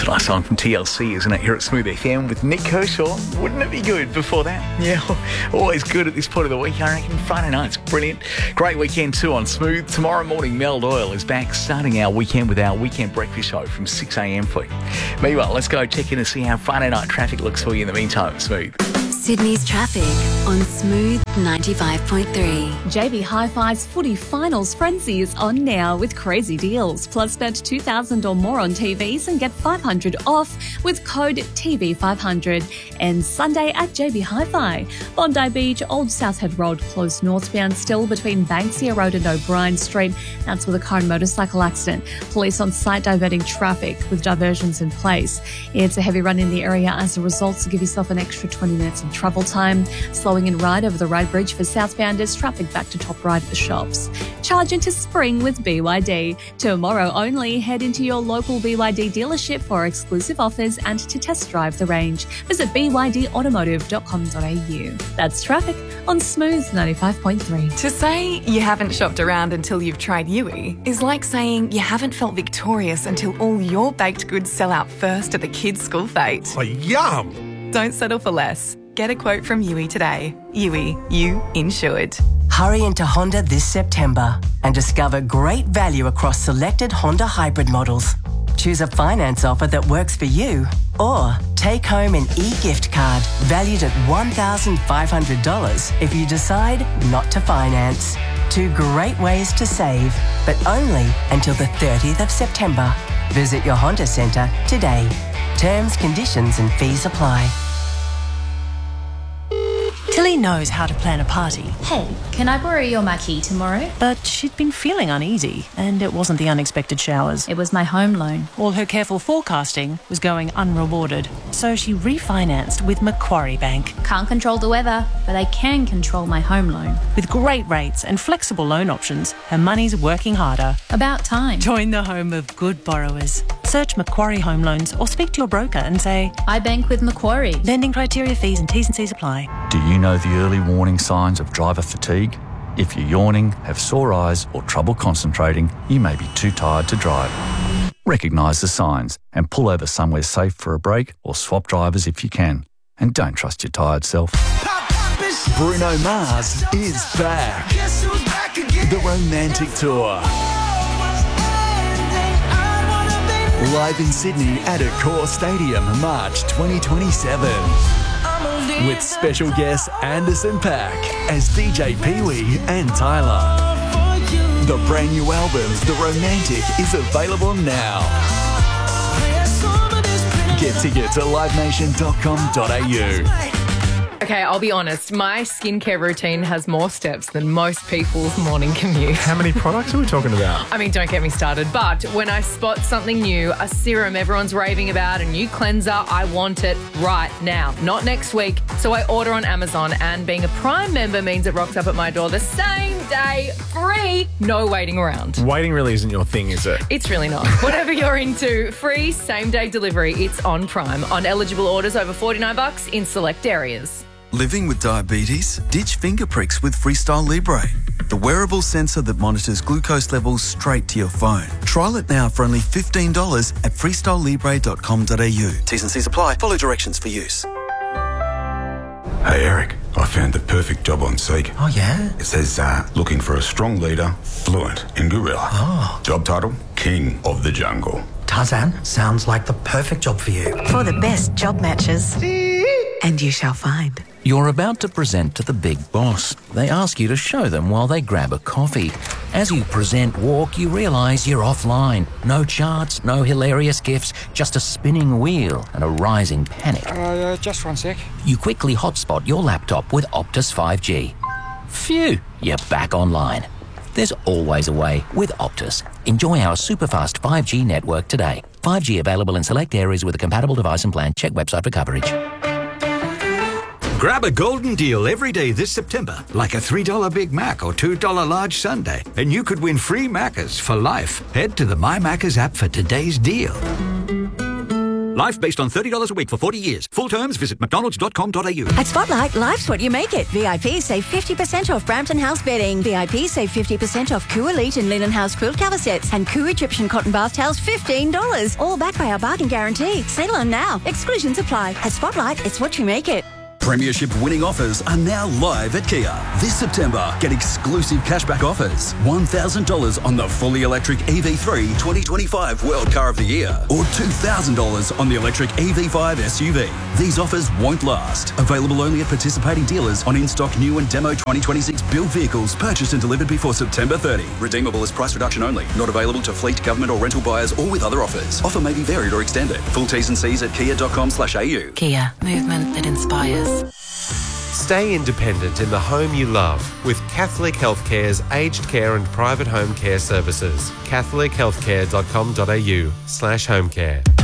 Nice song from TLC, isn't it? Here at Smooth FM with Nick Kershaw. Wouldn't it be good before that? Yeah, always good at this point of the week, I reckon. Friday night's brilliant. Great weekend too on Smooth. Tomorrow morning, Mel Doyle is back, starting our weekend with our weekend breakfast show from 6 a.m. for you. Meanwhile, let's go check in and see how Friday night traffic looks for you in the meantime. Smooth. Sydney's traffic on Smooth 95.3. JB Hi-Fi's footy finals frenzy is on now with crazy deals. Plus, spend $2,000 or more on TVs and get $500 off with code TV500. And Sunday at JB Hi-Fi. Bondi Beach, Old South Head Road closed northbound still between Banksia Road and O'Brien Street. That's with a car and motorcycle accident. Police on site diverting traffic with diversions in place. It's a heavy run in the area as a result, so give yourself an extra 20 minutes of travel time. Slowing in right over the Ryde Bridge for southbounders, traffic back to top right at the shops. Charge into spring with BYD. Tomorrow only, head into your local BYD dealership for exclusive offers and to test drive the range. Visit bydautomotive.com.au. That's traffic on Smooth 95.3. To say you haven't shopped around until you've tried Yui is like saying you haven't felt victorious until all your baked goods sell out first at the kids' school fete. Oh, yum! Don't settle for less. Get a quote from Yui today. Yui, you insured. Hurry into Honda this September and discover great value across selected Honda hybrid models. Choose a finance offer that works for you or take home an e-gift card valued at $1,500 if you decide not to finance. 2 great ways to save, but only until the 30th of September. Visit your Honda Centre today. Terms, conditions and fees apply. Tilly knows how to plan a party. Hey, can I borrow your marquee tomorrow? But she'd been feeling uneasy, and it wasn't the unexpected showers. It was my home loan. All her careful forecasting was going unrewarded, so she refinanced with Macquarie Bank. Can't control the weather, but I can control my home loan. With great rates and flexible loan options, her money's working harder. About time. Join the home of good borrowers. Search Macquarie Home Loans or speak to your broker and say, I bank with Macquarie. Lending criteria, fees and T's and C's apply. Do you know the early warning signs of driver fatigue? If you're yawning, have sore eyes or trouble concentrating, you may be too tired to drive. Recognise the signs and pull over somewhere safe for a break or swap drivers if you can. And don't trust your tired self. Bruno Mars is back. The Romantic Tour. Live in Sydney at Accor Stadium, March 2027. With special guests Anderson .Paak as DJ Pee-wee and Tyler. The brand new album, The Romantic, is available now. Get tickets at livenation.com.au. Okay, I'll be honest. My skincare routine has more steps than most people's morning commute. How many products are we talking about? I mean, don't get me started. But when I spot something new, a serum everyone's raving about, a new cleanser, I want it right now, not next week. So I order on Amazon, and being a Prime member means it rocks up at my door the same day, free, no waiting around. Waiting really isn't your thing, is it? It's really not. Whatever you're into, free same-day delivery. It's on Prime. On eligible orders over $49 in select areas. Living with diabetes? Ditch finger pricks with Freestyle Libre, the wearable sensor that monitors glucose levels straight to your phone. Trial it now for only $15 at freestylelibre.com.au. T's and C's apply. Follow directions for use. Hey Eric, I found the perfect job on Seek. Oh yeah? It says looking for a strong leader, fluent in gorilla. Oh. Job title, King of the Jungle. Tarzan, sounds like the perfect job for you. For the best job matches. And you shall find. You're about to present to the big boss. They ask you to show them while they grab a coffee. As you present walk, you realise you're offline. No charts, no hilarious gifs, just a spinning wheel and a rising panic. Just one sec. You quickly hotspot your laptop with Optus 5G. Phew, you're back online. There's always a way with Optus. Enjoy our super-fast 5G network today. 5G available in select areas with a compatible device and plan. Check website for coverage. Grab a golden deal every day this September, like a $3 Big Mac or $2 large sundae, and you could win free Maccas for life. Head to the My Maccas app for today's deal. Life based on $30 a week for 40 years. Full terms, visit mcdonalds.com.au. At Spotlight, life's what you make it. VIP save 50% off Brampton House bedding. VIP save 50% off Coo Elite and Linen House quilt cover sets. And Coo Egyptian cotton bath towels, $15. All backed by our bargain guarantee. Sail on now. Exclusions apply. At Spotlight, it's what you make it. Premiership winning offers are now live at Kia. This September, get exclusive cashback offers. $1,000 on the fully electric EV3 2025 World Car of the Year, or $2,000 on the electric EV5 SUV. These offers won't last. Available only at participating dealers on in-stock new and demo 2026 build vehicles purchased and delivered before September 30. Redeemable as price reduction only. Not available to fleet, government or rental buyers or with other offers. Offer may be varied or extended. Full T's and C's at kia.com/au. Kia, movement that inspires. Stay independent in the home you love with Catholic Healthcare's aged care and private home care services. catholichealthcare.com.au/homecare.